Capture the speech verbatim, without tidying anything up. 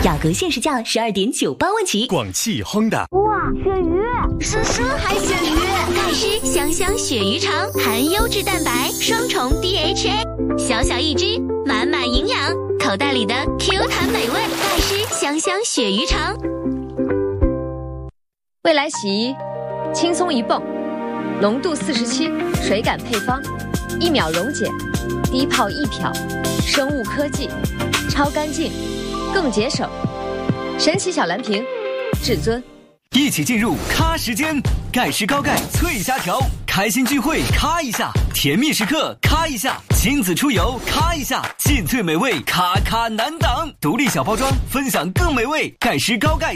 雅阁限时价十二点九八万起。 广汽 Honda。 哇，鳕鱼！ 叔叔还鳕鱼，盖诗香香鳕鱼肠，含优质蛋白，双重 D H A， 小小一只，满满营养，口袋里的 Q 弹美味。盖诗香香鳕鱼肠。 未来洗衣，轻松一泵，浓度四十七，水感配方，一秒溶解，低泡一漂，生物科技，超干净，更节省。神奇小蓝瓶，至尊。 一起进入咖时间，盖诗高钙脆虾条，开心聚会咔一下，甜蜜时刻咔一下，亲子出游咔一下，进脆美味咔咔难挡，独立小包装，分享更美味。盖诗高钙